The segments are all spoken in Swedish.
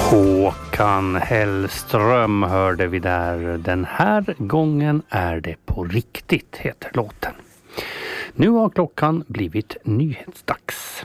Håkan Hellström hörde vi där. Den här gången är det på riktigt, heter låten. Nu har klockan blivit nyhetsdags.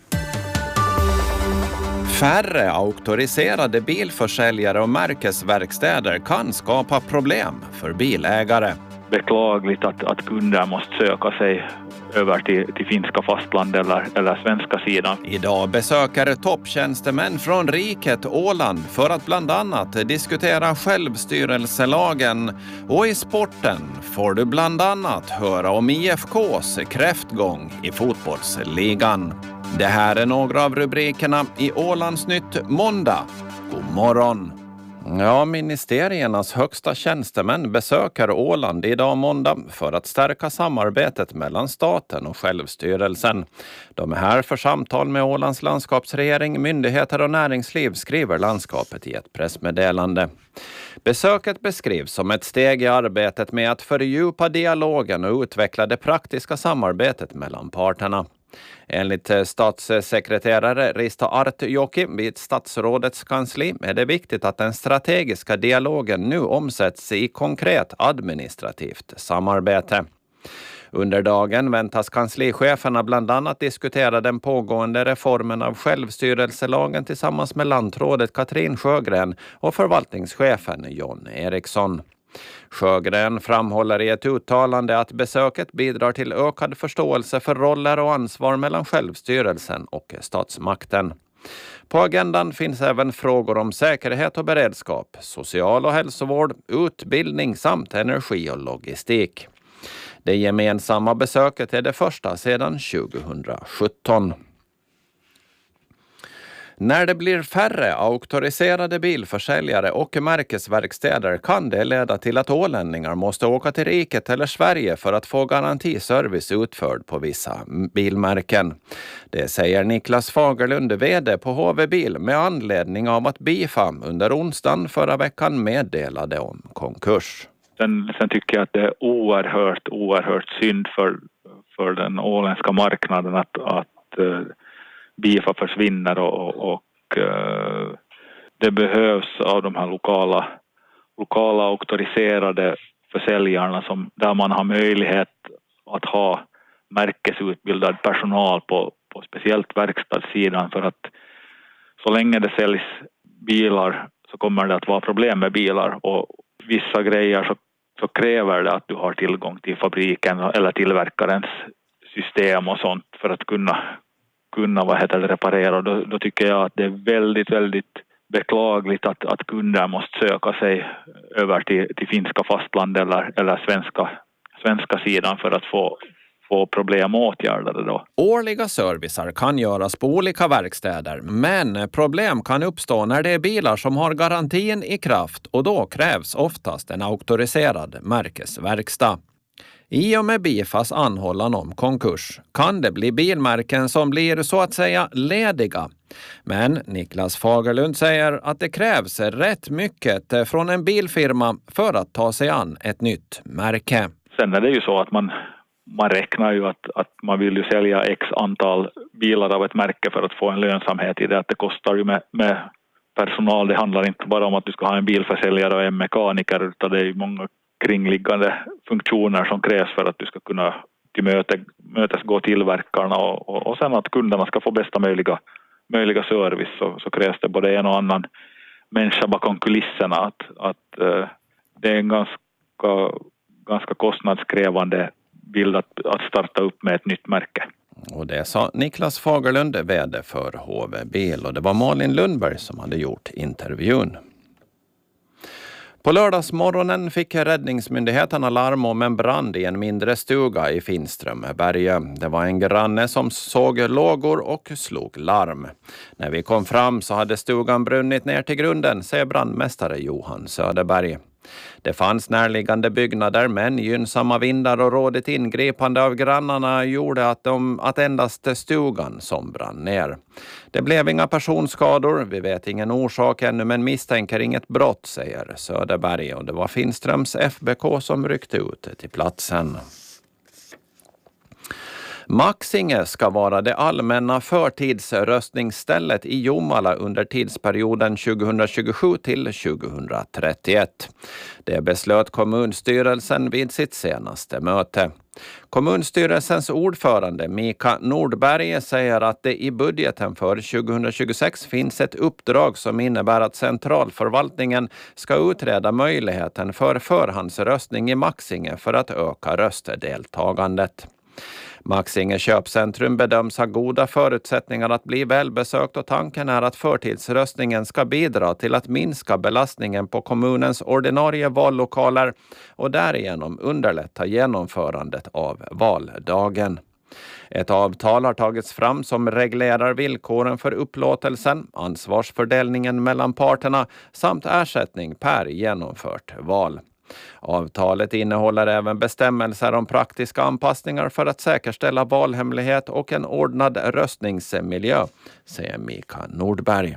Färre auktoriserade bilförsäljare och märkesverkstäder kan skapa problem för bilägare. Beklagligt att kunder måste söka sig över till finska fastland eller svenska sidan. Idag besöker topptjänstemän från riket Åland för att bland annat diskutera självstyrelselagen. Och i sporten får du bland annat höra om IFKs kräftgång i fotbollsligan. Det här är några av rubrikerna i Ålandsnytt måndag. God morgon! Ja, ministeriernas högsta tjänstemän besöker Åland idag måndag för att stärka samarbetet mellan staten och självstyrelsen. De är här för samtal med Ålands landskapsregering, myndigheter och näringsliv, skriver landskapet i ett pressmeddelande. Besöket beskrivs som ett steg i arbetet med att fördjupa dialogen och utveckla det praktiska samarbetet mellan parterna. Enligt statssekreterare Risto Artjoki vid statsrådets kansli är det viktigt att den strategiska dialogen nu omsätts i konkret administrativt samarbete. Under dagen väntas kanslicheferna bland annat diskutera den pågående reformen av självstyrelselagen tillsammans med lantrådet Katrin Sjögren och förvaltningschefen John Eriksson. Sjögren framhåller i ett uttalande att besöket bidrar till ökad förståelse för roller och ansvar mellan självstyrelsen och statsmakten. På agendan finns även frågor om säkerhet och beredskap, social- och hälsovård, utbildning samt energi och logistik. Det gemensamma besöket är det första sedan 2017. När det blir färre auktoriserade bilförsäljare och märkesverkstäder kan det leda till att ålänningar måste åka till riket eller Sverige för att få garantiservice utförd på vissa bilmärken. Det säger Niklas Fagerlund, vd på HV Bil, med anledning av att Bifa under onsdagen förra veckan meddelade om konkurs. Sen tycker jag att det är oerhört synd för den åländska marknaden att Bifa försvinner och det behövs av de här lokala auktoriserade försäljarna där man har möjlighet att ha märkesutbildad personal på speciellt verkstadssidan, för att så länge det säljs bilar så kommer det att vara problem med bilar, och vissa grejer så kräver det att du har tillgång till fabriken eller tillverkarens system och sånt för att kunna reparera. Då tycker jag att det är väldigt beklagligt att kunder måste söka sig över till finska fastland eller svenska sidan för att få problem åtgärdade då. Årliga servicer kan göras på olika verkstäder, men problem kan uppstå när det är bilar som har garantin i kraft, och då krävs oftast en auktoriserad märkesverkstad. I och med Bifas anhållan om konkurs kan det bli bilmärken som blir så att säga lediga. Men Niklas Fagerlund säger att det krävs rätt mycket från en bilfirma för att ta sig an ett nytt märke. Sen är det ju så att man räknar ju att man vill ju sälja x antal bilar av ett märke för att få en lönsamhet i det. Att det kostar ju med personal. Det handlar inte bara om att du ska ha en bilförsäljare och en mekaniker, utan det är ju många kringliggande funktioner som krävs för att du ska kunna tillmötesgå tillverkarna och sen att kunderna ska få bästa möjliga service, så krävs det både en och annan människa bakom kulisserna. Att det är en ganska kostnadskrävande bild att starta upp med ett nytt märke. Och det sa Niklas Fagerlund, vd för HV Bil, och det var Malin Lundberg som hade gjort intervjun. På lördagsmorgonen fick räddningsmyndigheterna larm om en brand i en mindre stuga i Finströmberge. Det var en granne som såg lågor och slog larm. När vi kom fram så hade stugan brunnit ner till grunden, säger brandmästare Johan Söderberg. Det fanns närliggande byggnader, men gynnsamma vindar och rådigt ingripande av grannarna gjorde att endast stugan som brann ner. Det blev inga personskador, vi vet ingen orsak ännu, men misstänker inget brott, säger Söderberg, och det var Finströms FBK som ryckte ut till platsen. Maksinge ska vara det allmänna förtidsröstningsstället i Jomala under tidsperioden 2027 till 2031. Det beslöt kommunstyrelsen vid sitt senaste möte. Kommunstyrelsens ordförande Mika Nordberg säger att det i budgeten för 2026 finns ett uppdrag som innebär att centralförvaltningen ska utreda möjligheten för förhandsröstning i Maksinge för att öka röstdeltagandet. Maksinge köpcentrum bedöms ha goda förutsättningar att bli välbesökt och tanken är att förtidsröstningen ska bidra till att minska belastningen på kommunens ordinarie vallokaler och därigenom underlätta genomförandet av valdagen. Ett avtal har tagits fram som reglerar villkoren för upplåtelsen, ansvarsfördelningen mellan parterna samt ersättning per genomfört val. Avtalet innehåller även bestämmelser om praktiska anpassningar för att säkerställa valhemlighet och en ordnad röstningsmiljö, säger Mika Nordberg.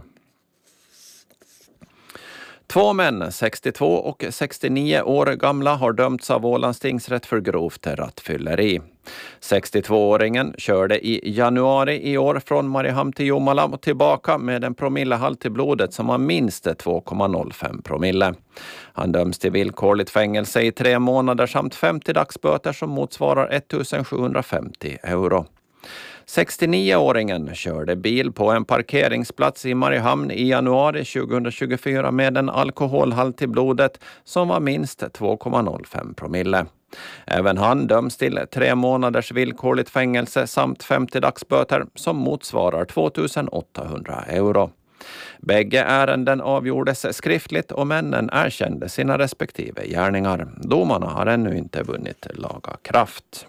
2 män, 62 och 69 år gamla, har dömts av Ålands tingsrätt för grovt rattfylleri. 62-åringen körde i januari i år från Mariehamn till Jomala och tillbaka med en promillehalt i blodet som var minst 2,05 promille. Han döms till villkorligt fängelse i 3 månader samt 50 dagsböter som motsvarar 1750 euro. 69-åringen körde bil på en parkeringsplats i Mariehamn i januari 2024 med en alkoholhalt i blodet som var minst 2,05 promille. Även han döms till 3 månaders villkorligt fängelse samt 50 dagsböter som motsvarar 2800 euro. Bägge ärenden avgjordes skriftligt och männen erkände sina respektive gärningar. Domarna har ännu inte vunnit laga kraft.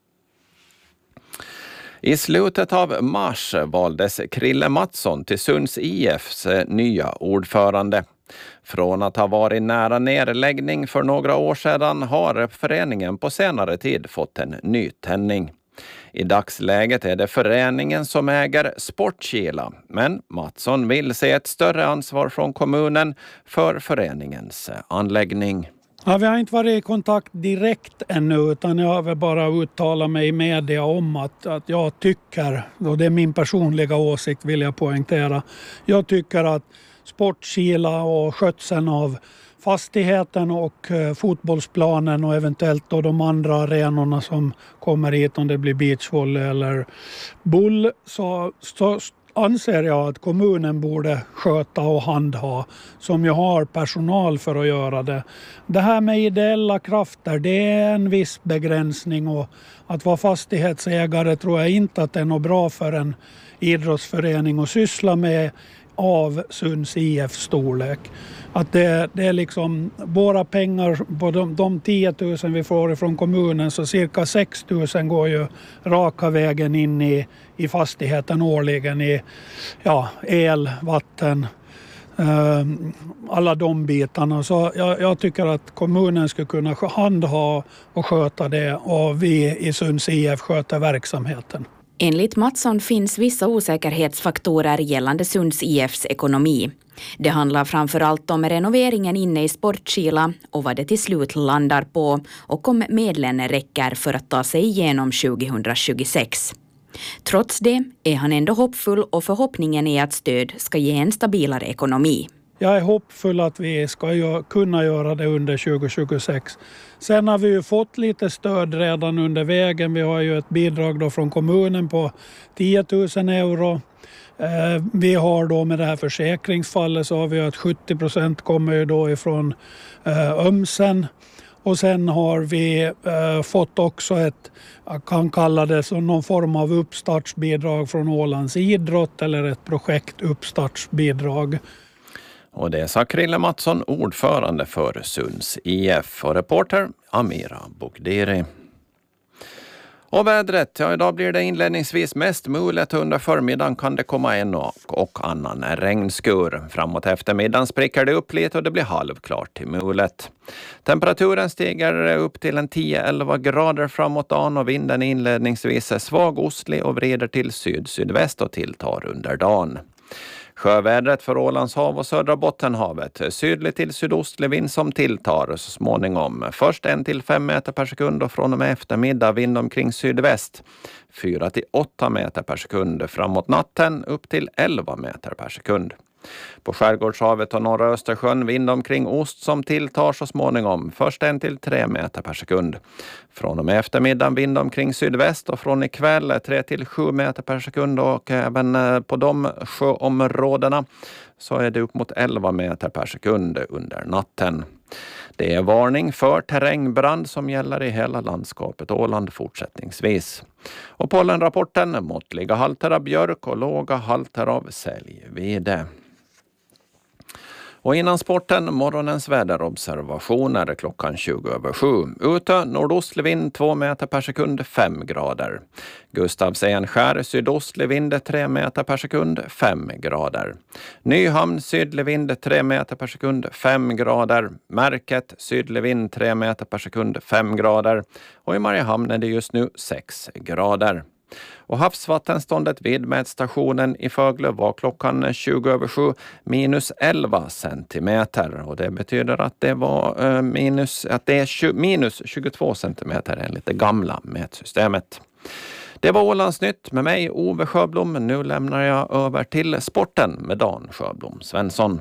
I slutet av mars valdes Krille Mattsson till Sunds IFs nya ordförande. Från att ha varit nära nedläggning för några år sedan har föreningen på senare tid fått en ny tändning. I dagsläget är det föreningen som äger Sportkila, men Mattsson vill se ett större ansvar från kommunen för föreningens anläggning. Ja, vi har inte varit i kontakt direkt ännu, utan jag har väl bara uttalat mig i media om att jag tycker, och det är min personliga åsikt vill jag poängtera, jag tycker att Sportkila och skötseln av fastigheten och fotbollsplanen och eventuellt då de andra arenorna som kommer hit, om det blir beachvolley eller boll, så anser jag att kommunen borde sköta och handha, som jag har personal för att göra det. Det här med ideella krafter, det är en viss begränsning, och att vara fastighetsägare tror jag inte att det är något bra för en idrottsförening att syssla med av Sunds IF storlek. Att det är liksom våra pengar på de 10 000 vi får från kommunen, så cirka 6 000 går ju raka vägen in i fastigheten årligen i el, vatten, alla de bitarna. Så jag tycker att kommunen skulle kunna handha och sköta det, och vi i Sunds IF sköter verksamheten. Enligt Mattsson finns vissa osäkerhetsfaktorer gällande Sunds IFs ekonomi. Det handlar framförallt om renoveringen inne i Sportkila och vad det till slut landar på, och om medlen räcker för att ta sig igenom 2026. Trots det är han ändå hoppfull, och förhoppningen är att stöd ska ge en stabilare ekonomi. Jag är hoppfull att vi ska kunna göra det under 2026. Sen har vi ju fått lite stöd redan under vägen. Vi har ju ett bidrag då från kommunen på 10 000 euro. Vi har då med det här försäkringsfallet så har vi att 70% kommer ju då ifrån Ömsen. Och sen har vi fått också jag kan kalla det som någon form av uppstartsbidrag från Ålands idrott, eller ett projektuppstartsbidrag. Och det sa Krille Mattsson, ordförande för Sunds IF, och reporter Amira Bogdiri. Och vädret, idag blir det inledningsvis mest mulet. Under förmiddagen kan det komma en och annan regnskur. Framåt eftermiddagen spricker det upp lite och det blir halvklart till mulet. Temperaturen stiger upp till 10-11 grader framåt dagen, och vinden inledningsvis är svag ostlig och vrider till syd-sydväst och tilltar under dagen. Sjövädret för Ålands hav och södra Bottenhavet. Sydlig till sydostlig vind som tilltar så småningom. Först 1 till 5 meter per sekund och från och med eftermiddag vind omkring sydväst. 4 till 8 meter per sekund framåt natten upp till 11 meter per sekund. På Skärgårdshavet och norra Östersjön vind omkring ost som tilltar så småningom. Först 1 till 3 meter per sekund. Från och med eftermiddagen vind omkring sydväst och från ikväll 3 till 7 meter per sekund och även på de sjöområdena så är det upp mot 11 meter per sekund under natten. Det är varning för terrängbrand som gäller i hela landskapet Åland fortsättningsvis. Och pollenrapporten måttliga halter av björk och låga halter av säljvide. Och innan sporten, morgonens väderobservationer klockan 7:20. Ute nordostlig vind 2 meter per sekund 5 grader. Gustavsenskär sydostlig vind 3 meter per sekund 5 grader. Nyhamn sydlig vind 3 meter per sekund 5 grader. Märket sydlig vind 3 meter per sekund 5 grader. Och i Mariehamn är det just nu 6 grader. Och havsvattenståndet vid mätstationen i Föglö var klockan 7:20 minus 11 centimeter. Och det betyder att det var minus 22 centimeter enligt det gamla mätsystemet. Det var Ålandsnytt med mig, Ove Sjöblom. Nu lämnar jag över till sporten med Dan Sjöblom Svensson.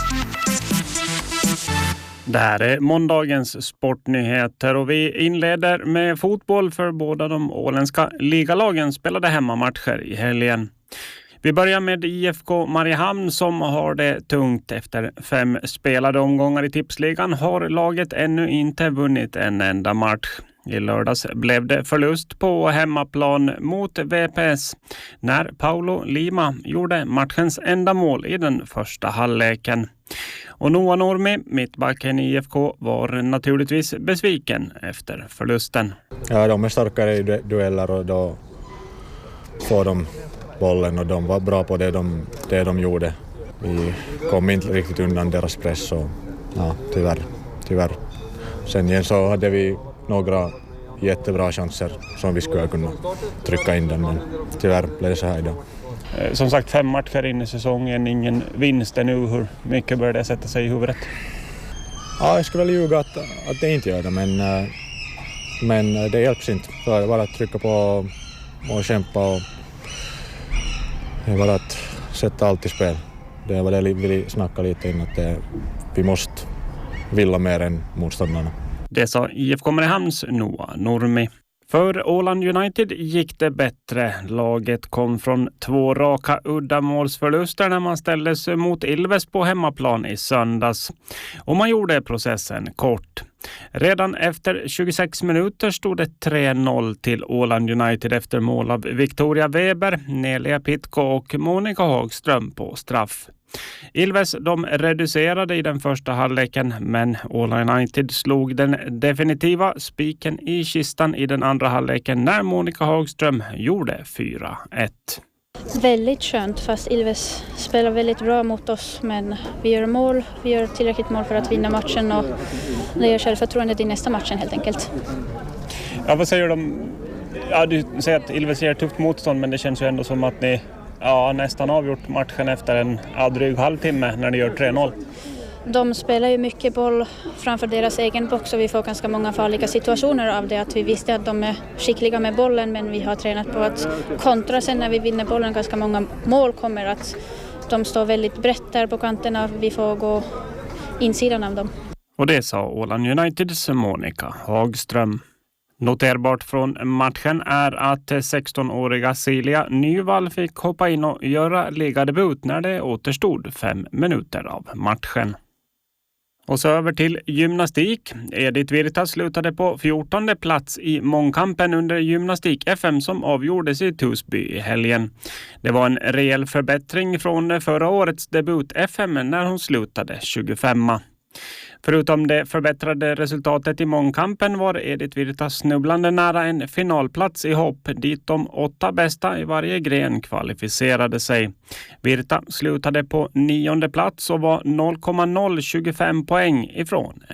Det här är måndagens sportnyheter och vi inleder med fotboll för båda de åländska ligalagen spelade hemmamatcher i helgen. Vi börjar med IFK Mariehamn som har det tungt efter 5 spelade omgångar i tipsligan har laget ännu inte vunnit en enda match. I lördags blev det förlust på hemmaplan mot VPS när Paulo Lima gjorde matchens enda mål i den första halvleken. Och Noah Normi, mittbacken i IFK, var naturligtvis besviken efter förlusten. Ja, de är starkare i dueller och då får de bollen och de var bra på det de gjorde. Vi kom inte riktigt undan deras press och ja, tyvärr. Sen igen så hade vi några jättebra chanser som vi skulle kunna trycka in den, men tyvärr blev det så här idag. Som sagt, 5 matcher in i säsongen, ingen vinst ännu. Hur mycket börjar det sätta sig i huvudet? Ja, jag skulle väl ljuga att det inte gör det, men det hjälps inte. För bara att trycka på och kämpa och det är bara att sätta allt i spel. Det var det vi snackade lite in att vi måste vilja mer än motståndarna. Det sa IFK Mariehamns Noah Normi. För Åland United gick det bättre. Laget kom från 2 raka uddamålsförluster när man ställdes mot Ilves på hemmaplan i söndags. Och man gjorde processen kort. Redan efter 26 minuter stod det 3-0 till Åland United efter mål av Victoria Weber, Nelia Pitko och Monica Hagström på straff. Ilves de reducerade i den första halvleken men Åland United slog den definitiva spiken i kistan i den andra halvleken när Monica Hagström gjorde 4-1. Väldigt skönt, fast Ilves spelar väldigt bra mot oss, men vi gör mål, vi gör tillräckligt mål för att vinna matchen och det ger självförtroendet i nästa matchen helt enkelt. Ja, vad säger de? Ja, du säger att Ilves ger tufft motstånd, men det känns ju ändå som att ni nästan avgjort matchen efter en dryg halvtimme när ni gör 3-0. De spelar ju mycket boll framför deras egen box och vi får ganska många farliga situationer av det. Att vi visste att de är skickliga med bollen, men vi har tränat på att kontra sen när vi vinner bollen. Ganska många mål kommer att de står väldigt brett där på kanterna. Vi får gå insidan av dem. Och det sa Åland Uniteds Monica Hagström. Noterbart från matchen är att 16-åriga Silja Nyvall fick hoppa in och göra ligadebut när det återstod 5 minuter av matchen. Och så över till gymnastik. Edith Virta slutade på 14:e plats i mångkampen under gymnastik-FM som avgjordes i Tusby i helgen. Det var en rejäl förbättring från förra årets debut-FM när hon slutade 25:a. Förutom det förbättrade resultatet i mångkampen var Edith Virta snubblande nära en finalplats i hopp dit de 8 bästa i varje gren kvalificerade sig. Virta slutade på 9:e plats och var 0,025 poäng ifrån